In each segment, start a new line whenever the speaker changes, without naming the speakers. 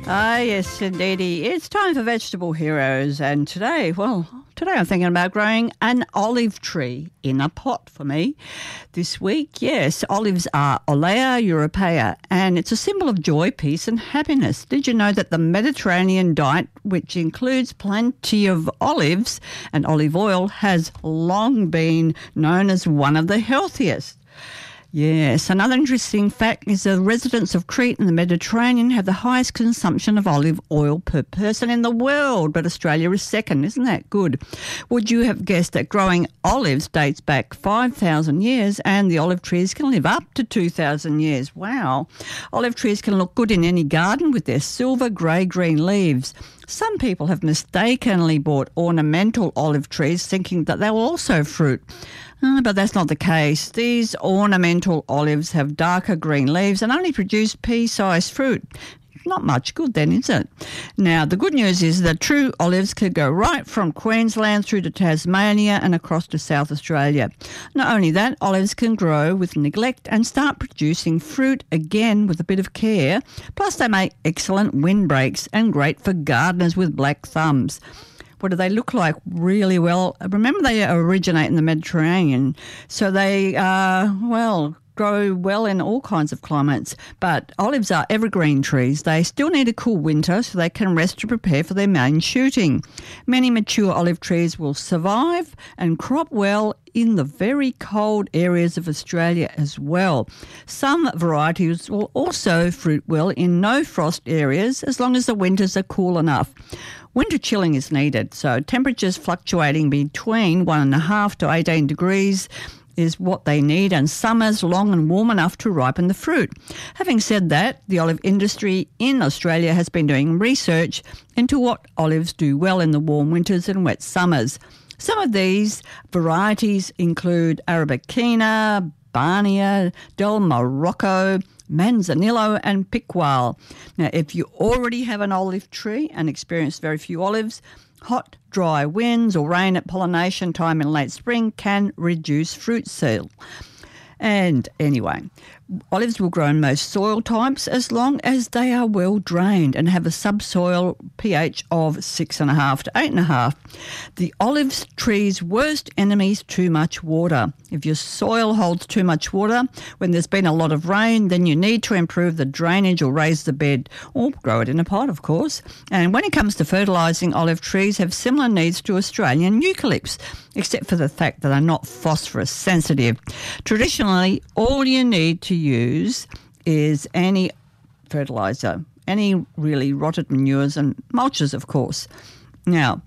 Ah, yes, indeedy. It's time for Vegetable Heroes, and today I'm thinking about growing an olive tree in a pot for me. This week, yes, olives are Olea europaea, and it's a symbol of joy, peace and happiness. Did you know that the Mediterranean diet, which includes plenty of olives and olive oil, has long been known as one of the healthiest? Yes, another interesting fact is the residents of Crete and the Mediterranean have the highest consumption of olive oil per person in the world, but Australia is second. Isn't that good? Would you have guessed that growing olives dates back 5,000 years and the olive trees can live up to 2,000 years? Wow. Olive trees can look good in any garden with their silver, grey-green leaves. Some people have mistakenly bought ornamental olive trees thinking that they will also fruit. But that's not the case. These ornamental olives have darker green leaves and only produce pea-sized fruit. Not much good then, is it? Now, the good news is that true olives could go right from Queensland through to Tasmania and across to South Australia. Not only that, olives can grow with neglect and start producing fruit again with a bit of care. Plus, they make excellent windbreaks and great for gardeners with black thumbs. What do they look like? Really well. Remember, they originate in the Mediterranean, so they grow well in all kinds of climates. But olives are evergreen trees. They still need a cool winter so they can rest to prepare for their main shooting. Many mature olive trees will survive and crop well in the very cold areas of Australia as well. Some varieties will also fruit well in no-frost areas as long as the winters are cool enough. Winter chilling is needed, so temperatures fluctuating between 1.5 to 18 degrees is what they need, and summers long and warm enough to ripen the fruit. Having said that, the olive industry in Australia has been doing research into what olives do well in the warm winters and wet summers. Some of these varieties include Arabicina, Barnia, Del Morocco, Manzanillo and Picual. Now, if you already have an olive tree and experience very few olives, hot, dry winds or rain at pollination time in late spring can reduce fruit seal. And anyway, olives will grow in most soil types as long as they are well drained and have a subsoil pH of 6.5 to 8.5. The olive tree's worst enemy is too much water. If your soil holds too much water when there's been a lot of rain, then you need to improve the drainage or raise the bed, or grow it in a pot, of course. And when it comes to fertilising, olive trees have similar needs to Australian eucalypts, except for the fact that they're not phosphorus sensitive. Traditionally, all you need to use is any fertiliser, any really rotted manures and mulches, of course. Now,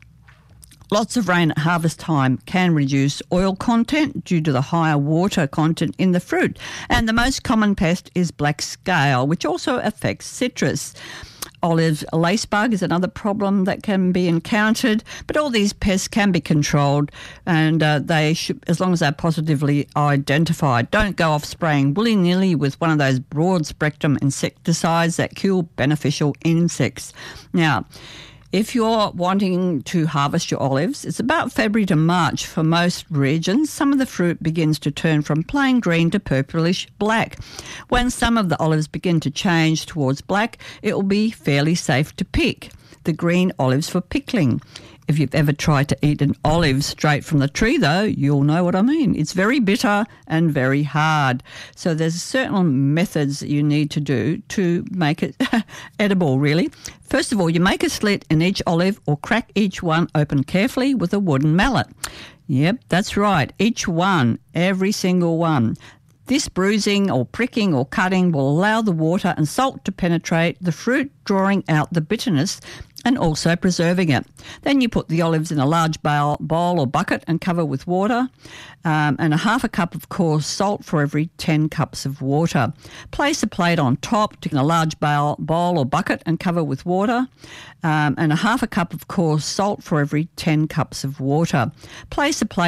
lots of rain at harvest time can reduce oil content due to the higher water content in the fruit. And the most common pest is black scale, which also affects citrus. Olive lacebug is another problem that can be encountered, but all these pests can be controlled, and they should, as long as they're positively identified. Don't go off spraying willy-nilly with one of those broad-spectrum insecticides that kill beneficial insects. Now, if you're wanting to harvest your olives, it's about February to March for most regions. Some of the fruit begins to turn from plain green to purplish black. When some of the olives begin to change towards black, it will be fairly safe to pick. The green olives for pickling. If you've ever tried to eat an olive straight from the tree, though, you'll know what I mean. It's very bitter and very hard. So there's certain methods that you need to do to make it edible, really. First of all, you make a slit in each olive or crack each one open carefully with a wooden mallet. Yep, that's right. Each one, every single one. This bruising or pricking or cutting will allow the water and salt to penetrate the fruit, drawing out the bitterness and also preserving it. Then you put the olives in a large bowl or bucket and cover with water, and 1/2 cup of coarse salt for every 10 cups of water. Place a plate on top in a large bowl or bucket and cover with water, and 1/2 cup of coarse salt for every 10 cups of water. Place a plate